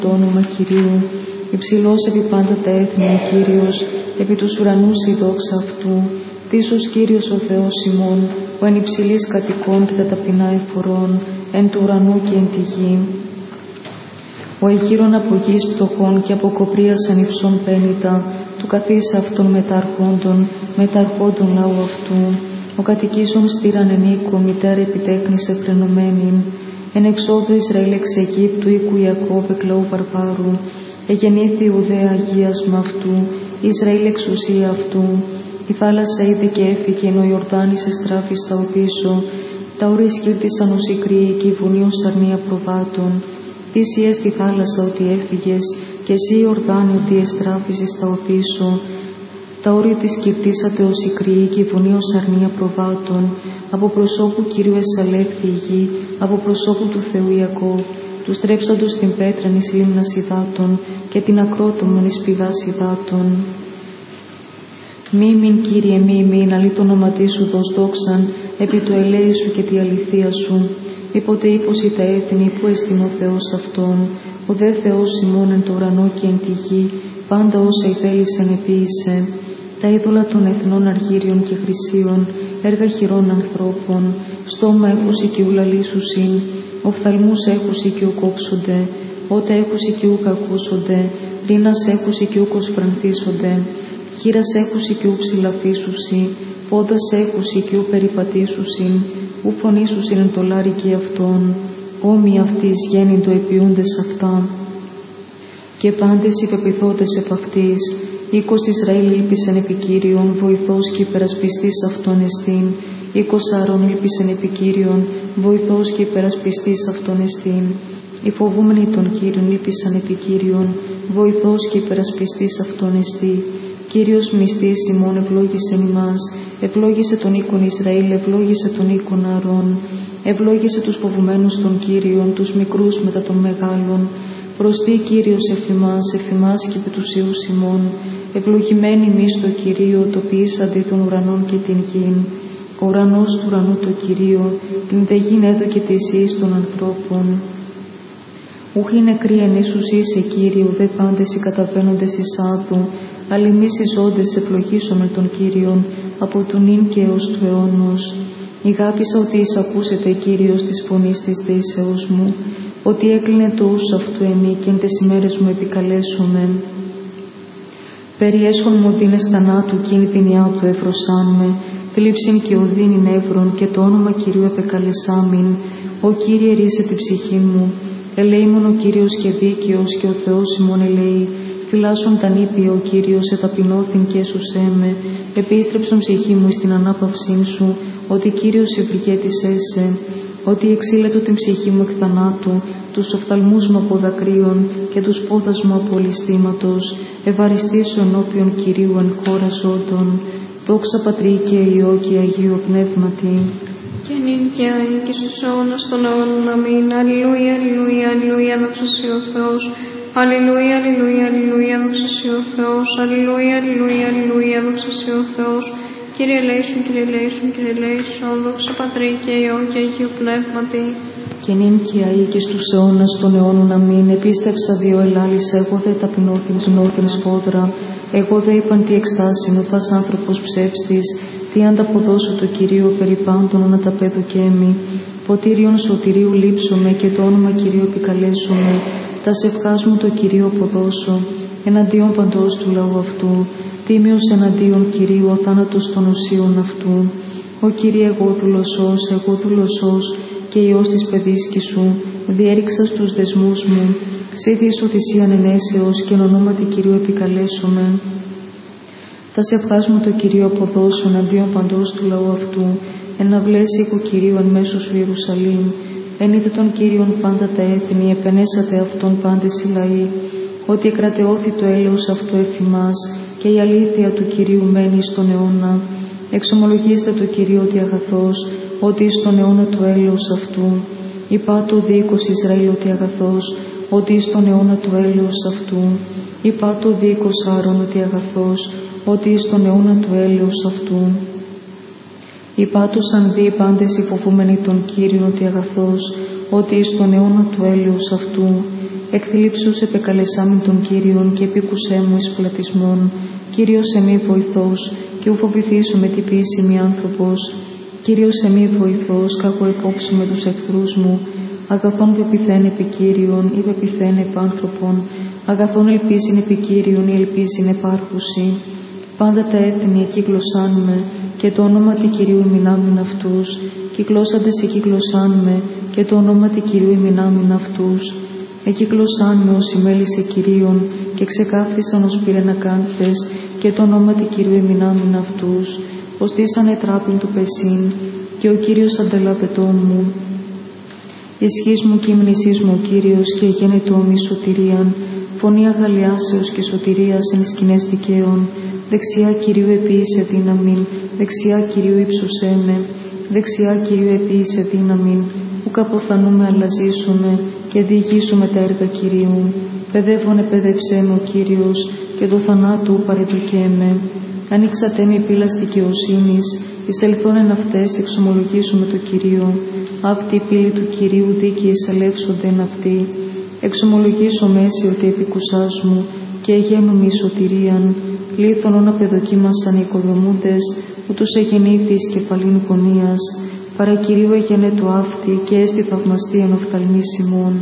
το όνομα Κυρίου. Υψηλός επί πάντα τα έθνη ο Κύριος, επί τους ουρανούς η δόξα αυτού. Τίσος Κύριος ο Θεός ημών, ο εν υψηλής κατοικών και τα ταπεινά εφορών, εν του ουρανού και εν τη γη. Ο εγείρον από γης πτωχών και από κοπρίας ανυψών πένητα, του καθίσα αυτών μεταρχόντων λαού αυτού. Ο κατοικήσων στήραν εν οίκο, μητέρα επιτέχνης εφρενωμένην. Εν εξόδου Ισραήλ εξ Αιγύπτου, οίκου Ιακώβ εκ λαού βαρβάρου. Εγεννήθη Ιουδαία αγίασμα αυτού, Ισραήλ εξουσία αυτού. Η θάλασσα είδε και έφυγε, ενώ ο Ιορδάνης εστράφη στα οπίσω. Τα όρη σκύρτησαν ως η κρύη και η βουνή ως αρνία προβάτων. Τι στη θάλασσα ότι έφυγες, και εσύ Ιορδάνη ότι εστράφησες στα οπίσω. Τα όρη της σκυρτήσατε ως η κρύη και η βουνή ως αρνία προβάτων. Από προσώπου Κυρίου εσαλεύθη η γη, από προσώπου του Θεού Ιακώβ. Του στρέψαντος την πέτραν εις λίμνας υδάτων και την ακρότομον εις πηγάς υδάτων. Μήμην Κύριε μήμην, αλή το όνοματί σου δώσ' δόξαν, επί του ελέη σου και τη αληθεία σου. Μήποτε ύποση τα έθνη, που εστιν ο Θεός αυτόν, ο δε Θεός ημών εν το ουρανό και εν τη γη, πάντα όσα ηθέλησεν επίησε. Τα είδωλα των εθνών αργύριων και χρυσίων, έργα χειρών ανθρώπων, στόμα έχουσι και ουλαλήσουσιν, οφθαλμούς έχουσι και ουκόψονται, ότα έχουσι και ουκακούσονται, ρήνας έχουσι και ουκος φρανθίσονται, χείρας έχουσι και ουψηλαφίσουσι, πόδας έχουσι και ου-περιπατήσουσιν, ου-φωνήσουσιν εν το λάρικι αυτών, όμοι αυτοίς γέννητο επιούντες αυτά. Και πάντες οι πεποιθότες επ' αυτής, οίκος Ισραήλ ήλπισεν επί Κύριον, βοηθός και υπερασπιστής αυτών εστίν. Οίκος Άρων ήλπισεν επί Κύριον, βοηθός και υπερασπιστής αυτών εστίν. Οι φοβούμενοι των Κύριων ήλπισαν επί Κύριον, βοηθός και υπερασπιστής αυτών εστί. Κύριος μνηστής ημών ευλόγησεν ημάς, ευλόγησε τον οίκον Ισραήλ, ευλόγησε τον οίκον Άρων. Ευλόγησε τους φοβουμένους των Κύριων, τους μικρούς μετά των μεγάλων. Προστεί Κύριος εφημάς και επί τους ιούς ημών. Ευλογημένοι μη στο Κυρίο, το ποιήσαντε των ουρανών και την γην. Ο ουρανός του ουρανού το Κυρίο, την δε γην έδωκε της εις των ανθρώπων. Ούχοι νεκροί εν ίσους είσαι Κύριε, ουδέ πάντες οι καταβαίνοντες εις άδου, αλλά εμείς οι ζώντες ευλογήσομεν τον Κύριον, από του νυν και έως του αιώνος. Ηγάπησα ότι εισακούσετε Κύριος της φωνής της δεήσεως μου, ότι έκλεινε το ους αυτού εμεί και εν τες ημέρες μου επικαλέσομεν. Περιέσχον μου δίνες θανάτου, κίνητινιά του ευρωσάν με, θλίψην και οδύνην εύρων και το όνομα Κυρίου επεκαλεσάμην. Ο Κύριε ρίσε την ψυχή μου, ελέημον ο Κύριος και δίκαιος και ο Θεός ημών ελέη. Φυλάσσον τα νήπια ο Κύριος εταπεινώθην και έσουσέ με, επίστρεψον ψυχή μου εις την ανάπαυσήν σου, ότι Κύριος ευγέτησέσαι. Ότι εξήλετο την ψυχή μου εκ θανάτου, τους οφθαλμούς μου από δακρύων και τους πόδας μου από ληστήματος, ευαριστήσω ενώπιον Κυρίου εν χώρα ζώντων. Δόξα Πατρί και Υιό και Αγίου Πνεύματι. Και νυν και αεί και στους αιώνας των αιώνων. Αμήν. Αλληλούια, αλληλούια, αλληλούια, δόξα σοι ο Θεός. Αλληλούια, αλληλούια, αλληλούια, δόξα σοι ο Θεός. Αλληλούια, αλληλούια, αλληλούια, δόξα σοι ο Θεός. Κύριε ελέησον, Κύριε ελέησον, Κύριε ελέησον, δόξα Πατρί και Υιό και Αγίου Πνεύματι. Και νυν και αεί και στους αιώνας των αιώνων. Αμήν. Επίστευσα δύο ελάλησα, εγώ δε ταπεινώθην σπόδρα. Εγώ δε είπαν τι εκστάσιν, ο πας άνθρωπος ψεύστης, τι ανταποδώσω το Κυρίο περί πάντων αναταπέδου και έμι. Ποτήριον σωτηρίου λείψομαι και το όνομα Κυρίου επικαλέσομαι. Τα σευχάς μου το Κυρίο αποδώσω, εναντίον παντός του λαού αυτού. Τίμιος εναντίον Κυρίου ο θάνατος των οσίων αυτού. Ο Κύριε εγώ δουλωσός και Υιός της παιδίσκης σου, διέριξα στους δεσμούς μου. Σύθιες οδυσίαν ενέσεως και εν ονόματι Κυρίου επικαλέσομαι. Τα σευχάς μου το Κυρίο αποδώσω εναντίον παντός του λαού αυτού. Εναυλές οίκου Κυρίου εν μέσω σου Ιερουσαλήμ. Ενείτε τον Κύριον πάντα τα έθνη, επενέσατε αυτόν πάντες οι λαοί. Ότι εκρατεώθη το έλεος αυτού εφημάς και η αλήθεια του Κυρίου μένει στον αιώνα. Εξομολογήστε το Κυρίο ότι αγαθός, ότι στον αιώνα του έλεος αυτού. Υπά το δίκος Ισραήλ ότι αγαθός, ότι στον αιώνα του έλεος αυτού. Υπά το δίκος Άρων ότι αγαθός, ότι στον αιώνα του έλεος αυτού. Υπάτωσαν δι πάντες οι φοβούμενοι των Κύριων ότι αγαθός, ότι στον αιώνα του έλεος αυτού. εκθλίψους επεκαλεσάμιν των Κύριων και επίκουσέ μου εις πλατισμόν. Κύριος εμεί βοηθός, και ου φοβηθήσω με τι ποιήσιμη άνθρωπος. Κύριος εμεί βοηθός, κακό υπόψη με τους εχθρούς μου. Αγαθόν πεπιθέν επί Κύριον, ή πεπιθέν επ' άνθρωπον. Αγαθόν ελπίζειν επί Κύριον, ή ελπίζειν επάρχουση. Πάντα τα έθνη εκύκλωσάν με, και το όνομα του Κυρίου ημινάμιν αυτούς. Κυκλώσαντες εκύκλωσάν με, και το όνομα του Κυρίου ημινάμιν αυτούς. Εκύκλωσάν με ως ημέλησε Κυρίων, και ξεκάφθησαν ως πυρενακάνθες, και το όνομα του Κυρίου ημινάμιν αυτούς. Ως δίσανε τράπην του πεσίν, και ο Κύριος αντελαβετών μου. Ισχύς μου και υμνησής μου ο Κύριος, και γένετο ομοίη σωτηρίαν. Φωνή αγαλιάσεως και σωτηρίας εν σκηνές δικαίων. Δεξιά Κυρίου επίησε δύναμην, δεξιά Κυρίου ύψωσέ με. Δεξιά Κυρίου επίησε δύναμην, ουκ αποθανούμε αλλαζήσουμε, και διηγήσουμε τα έργα Κυρίου. Παιδεύον επέδευσέ με ο Κύριος, και το θανάτου παρεδικέμαι. Ανοίξατε με πύλας δικαιοσύνης, εισελθόν εν αυτές εξομολογήσουμε το Κυρίο. Αυτή η πύλη του Κυρίου δίκαιοι εισελεύσονται εν αυτή. Εξομολογήσω μέση ότι επικουσάς μου, και εγένουμε εις σωτηρίαν. Λίθον όν απεδοκίμασαν οι οικοδομούντες, ούτως εγεννήθης κεφαλήν γωνίας. Παρά Κυρίου εγενέτου αυτή, και έστι θαυμαστή εν οφθαλμίσιμον.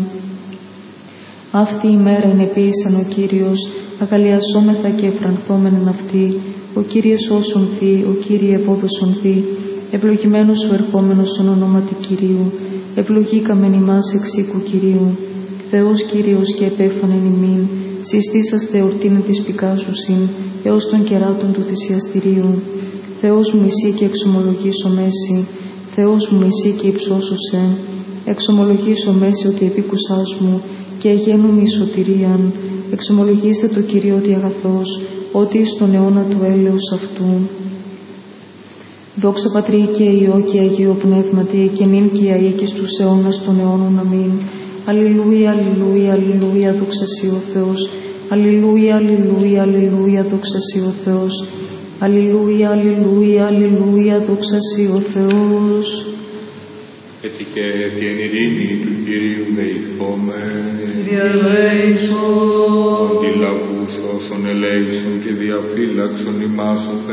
Αυτή η μέρα εν επίησαν ο Κύριος, αγαλιασόμεθα και εφρανθόμεν εν αυτή. Ο Κύριος όσον θύ, ο Κύριε ευόδοσον θύ. Ευλογημένος ο ερχόμενος στον ονόματι Κυρίου. Ευλογήκαμεν ημάς εξ οίκου Κυρίου. Θεός Κύριος και επέφανεν ημίν. Συστήσαστε εορτήν της πικάσουσιν, έως των κεράτων του θυσιαστηρίου. Θεός μου εσύ και εξομολογήσω μέση. Θεός μου εσύ και υψώσουσε. Εξομολογήσω μέση ότι επίκουσάς μου, και εγένομαι εις σωτηρίαν. Εξομολογήστε το Κυρίο ότι αγαθός, ότι εις τον αιώνα του έλεος αυτού. Δόξα Πατρί και Υιό και Αγίο Πνεύματι, και νυν και αεί και στους αιώνας των αιώνων. Αμήν. Αλληλούια, αλληλούια, αλληλούια, δόξα σοι ο Θεός. Αλληλούια, αλληλούια, αλληλούια, δόξα σοι ο Θεός. Αλληλούια, αλληλούια, αλληλούια, δόξα σοι ο Θεός. Έτσι και την ειρήνη του Κυρίου δεηθώμε. Κύριε ελέησον. Ότι λαβούς όσων ελέησον και διαφύλαξον ημάς